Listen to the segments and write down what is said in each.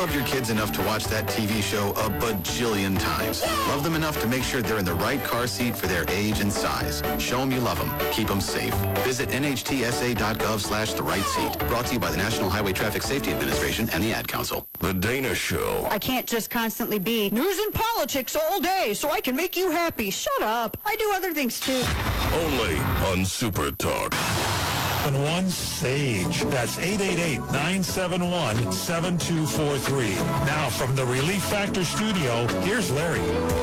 love your kids enough to watch that TV show a bajillion times. Love them enough to make sure they're in the right car seat for their age and size. Show them you love them. Keep them safe. Visit nhtsa.gov/the right seat. Brought to you by the National Highway Traffic Safety Administration and the Ad Council. The Dana Show. I can't just constantly be news and politics all day so I can make you happy. Shut up. I do other things too. Only on Super Talk. 7-1-SAGE. That's 888-971-7243. Now from the Relief Factor studio, here's Larry.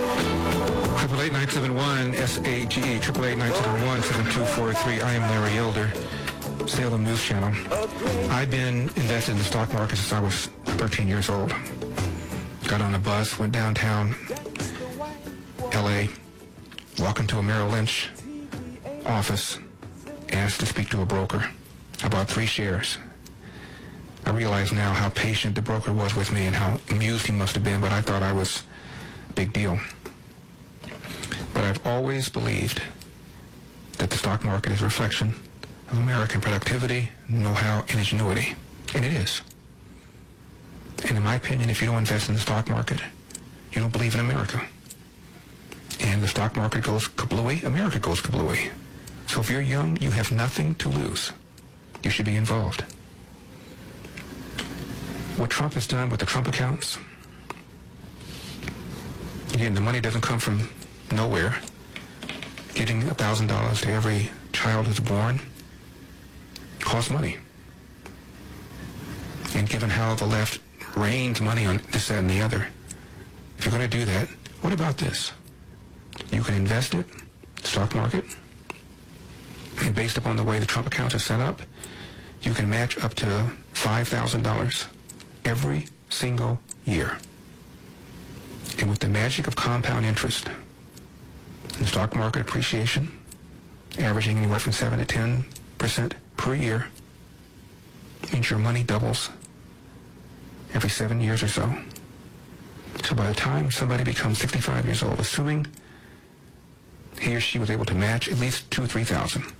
888-971-SAGE. 888-971-7243. I am Larry Elder, Salem News Channel. I've been invested in the stock market since I was 13 years old. Got on a bus, went downtown L.A., walked into a Merrill Lynch office, asked to speak to a broker. I bought 3 shares. I realize now how patient the broker was with me and how amused he must have been, but I thought I was a big deal. But I've always believed that the stock market is a reflection of American productivity, know-how, and ingenuity. And it is. And in my opinion, if you don't invest in the stock market, you don't believe in America. And the stock market goes kablooey, America goes kablooey. So if you're young, you have nothing to lose. You should be involved. What Trump has done with the Trump accounts, again, the money doesn't come from nowhere. Giving $1,000 to every child who's born costs money. And given how the left rains money on this, that, and the other, if you're going to do that, what about this? You can invest it, stock market, and based upon the way the Trump accounts are set up, you can match up to $5,000 every single year. And with the magic of compound interest and stock market appreciation, averaging anywhere from 7 to 10% per year, means your money doubles every 7 years or so. So by the time somebody becomes 65 years old, assuming he or she was able to match at least $2,000 or $3,000,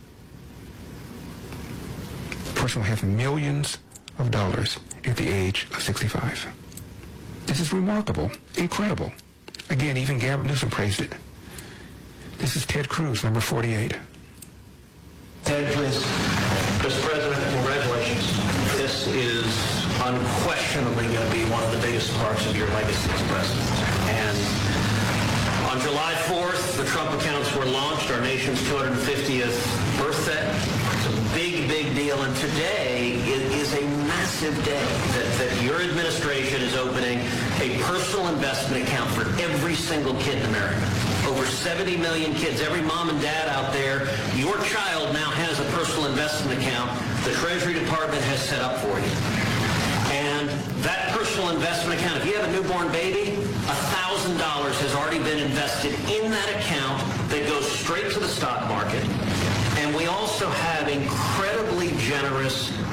the person will have millions of dollars at the age of 65. This is remarkable, incredible. Again, even Gavin Newsom praised it. This is Ted Cruz, number 48. Ted, please. Mr. President, congratulations. This is unquestionably going to be one of the biggest parts of your legacy as president. And on July 4th, the Trump accounts were launched, our nation's 250th birthday. It's a big, big deal. And today is a massive day that your administration is opening a personal investment account for every single kid in America. Over 70 million kids, every mom and dad out there, your child now has a personal investment account the Treasury Department has set up for you. And that personal investment account, if you have a newborn baby, $1,000 has already been invested in that account that goes straight to the stock market. And we also have incredibly generous